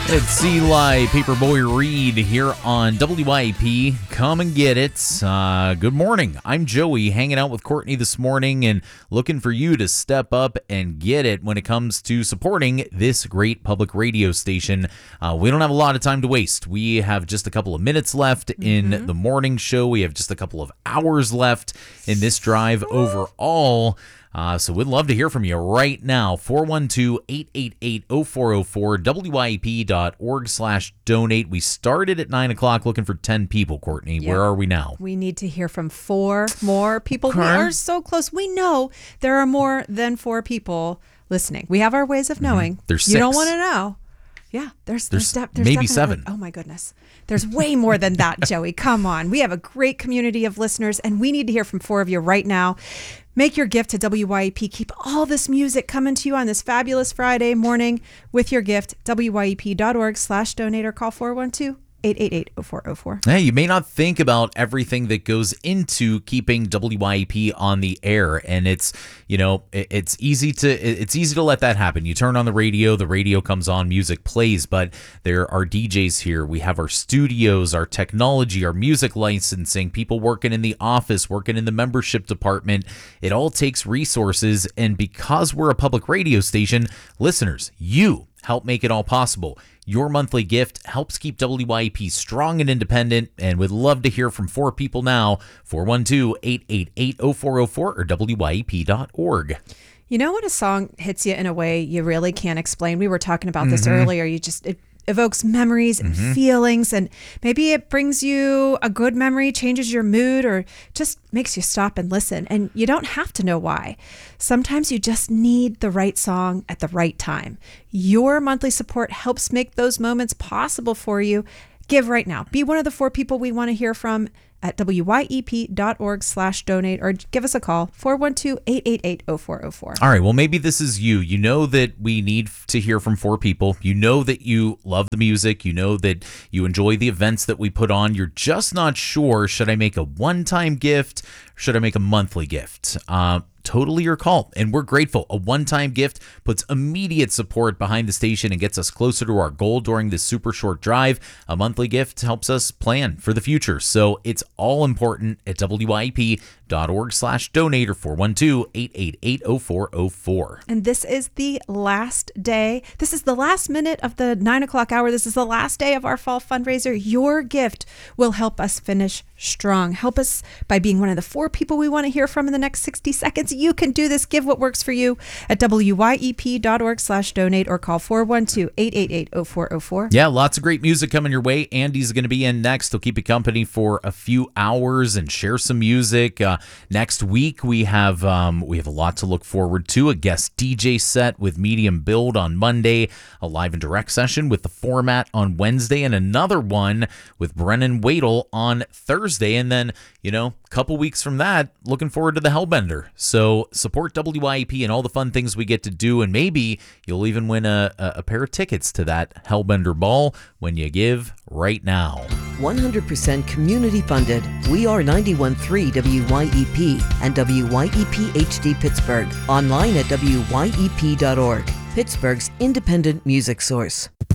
It's Eli Paperboy Reed here on WYAP. Come and get it. Good morning. I'm Joey, hanging out with Courtney this morning and looking for you to step up and get it when it comes to supporting this great public radio station. We don't have a lot of time to waste. We have just a couple of minutes left in the morning show. We have just a couple of hours left in this drive overall. So we'd love to hear from you right now. 412-888-0404, WYAP.org/donate. We started at 9 o'clock looking for 10 people, Courtney. Yep. Where are we now? We need to hear from 4 more people. We are so close. We know there are more than 4 people listening. We have our ways of knowing. There's 6. You don't want to know. Yeah, there's maybe 7. Oh, my goodness. There's way more than that, Joey. Come on. We have a great community of listeners, and we need to hear from 4 of you right now. Make your gift to WYAP. Keep all this music coming to you on this fabulous Friday morning with your gift. WYAP.org/donate or call 412-888-0404. Hey, you may not think about everything that goes into keeping WYAP on the air, and it's easy to let that happen. You turn on the radio comes on, music plays, but there are DJs here. We have our studios, our technology, our music licensing, people working in the office, working in the membership department. It all takes resources, and because we're a public radio station, listeners, you help make it all possible. Your monthly gift helps keep WYAP strong and independent, and we'd love to hear from 4 people now. 412-888-0404 or WYAP.org. You know when a song hits you in a way you really can't explain? We were talking about this earlier. It evokes memories and feelings, and maybe it brings you a good memory, changes your mood, or just makes you stop and listen. And you don't have to know why. Sometimes you just need the right song at the right time. Your monthly support helps make those moments possible for you. Give right now. Be one of the 4 people we want to hear from at WYAP.org/donate or give us a call, 412-888-0404. All right, well, maybe this is you. You know that we need to hear from 4 people. You know that you love the music. You know that you enjoy the events that we put on. You're just not sure, should I make a one-time gift or should I make a monthly gift? Totally your call, and we're grateful. A one-time gift puts immediate support behind the station and gets us closer to our goal during this super short drive. A monthly gift helps us plan for the future, so it's all important at WYAP.org/donate or 412-888-0404. And this is the last day. This is the last minute of the 9 o'clock hour. This is the last day of our fall fundraiser. Your gift will help us finish strong. Help us by being one of the 4 people we want to hear from in the next 60 seconds. You can do this. Give what works for you at WYAP.org/donate or call 412-888-0404. Yeah, lots of great music coming your way. Andy's going to be in next. He'll keep you company for a few hours and share some music. Next week, we have a lot to look forward to. A guest DJ set with Medium Build on Monday, a live and direct session with The Format on Wednesday, and another one with Brennan Wadle on Thursday. And then, a couple weeks from that, looking forward to the Hellbender. So support WYAP and all the fun things we get to do, and maybe you'll even win a pair of tickets to that Hellbender ball when you give right now. 100% community funded. We are 91.3 WYEP and WYEP HD Pittsburgh. Online at WYEP.org. Pittsburgh's independent music source.